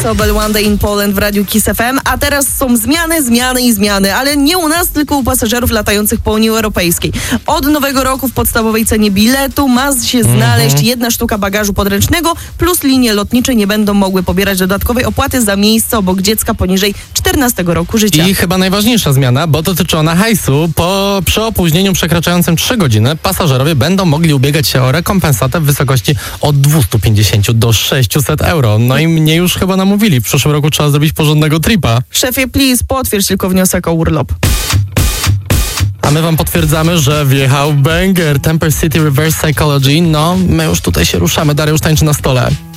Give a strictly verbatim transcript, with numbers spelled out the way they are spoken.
To był One Day in Poland w Radiu Kiss F M, a teraz są zmiany, zmiany i zmiany, ale nie u nas, tylko u pasażerów latających po Unii Europejskiej. Od nowego roku w podstawowej cenie biletu ma się znaleźć mm-hmm. jedna sztuka bagażu podręcznego, plus linie lotnicze nie będą mogły pobierać dodatkowej opłaty za miejsce obok dziecka poniżej czternastego roku życia. I chyba najważniejsza zmiana, bo dotyczy ona hajsu. Po, przy opóźnieniu przekraczającym trzy godziny pasażerowie będą mogli ubiegać się o rekompensatę w wysokości od dwieście pięćdziesiąt do sześćset euro. No i mnie już chyba namówili. W przyszłym roku trzeba zrobić porządnego tripa. Szefie, please, potwierdź tylko wniosek o urlop. A my wam potwierdzamy, że wjechał banger Temper City Reverse Psychology. No, my już tutaj się ruszamy. Dariusz tańczy na stole.